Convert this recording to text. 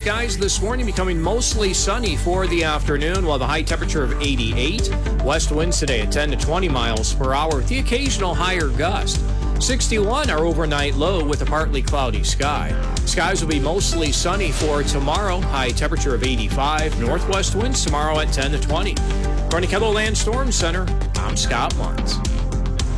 skies this morning, becoming mostly sunny for the afternoon, while the high temperature of 88. West winds today at 10 to 20 miles per hour with the occasional higher gust. 61 our overnight low with a partly cloudy sky. Skies will be mostly sunny for tomorrow. High temperature of 85. Northwest winds tomorrow at 10 to 20. From the KELOLAND Storm Center, I'm Scott Lawrence.